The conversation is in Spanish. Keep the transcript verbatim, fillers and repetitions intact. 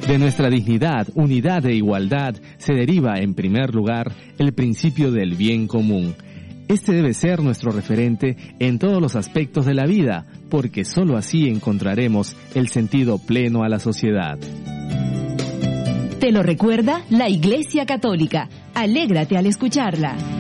De nuestra dignidad, unidad e igualdad se deriva, en primer lugar, el principio del bien común. Este debe ser nuestro referente en todos los aspectos de la vida, porque sólo así encontraremos el sentido pleno a la sociedad. Te lo recuerda la Iglesia Católica. Alégrate al escucharla.